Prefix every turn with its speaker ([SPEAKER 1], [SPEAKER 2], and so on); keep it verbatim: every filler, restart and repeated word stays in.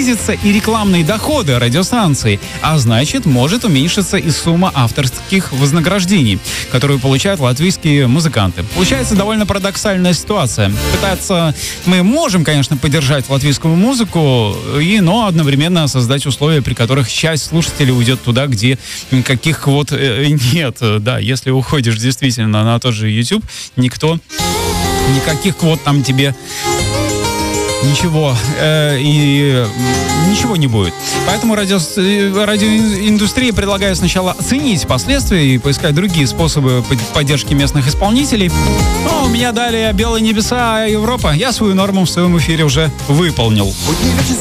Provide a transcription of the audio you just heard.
[SPEAKER 1] снизятся и рекламные доходы радиостанции, а значит, может уменьшиться и сумма авторских вознаграждений, которую получают латвийские музыканты. Получается довольно парадоксальная ситуация. Пытаться мы можем, конечно, поддержать латвийскую музыку, и, но одновременно создать условия, при которых часть слушателей уйдет туда, где никаких квот э, нет. Да, если уходишь действительно на тот же YouTube, никто, никаких квот там тебе ничего э, и ничего не будет. Поэтому радио, радиоиндустрия предлагает сначала оценить последствия и поискать другие способы поддержки местных исполнителей. Но у меня далее белые небеса, Европа. Я свою норму в своем эфире уже выполнил.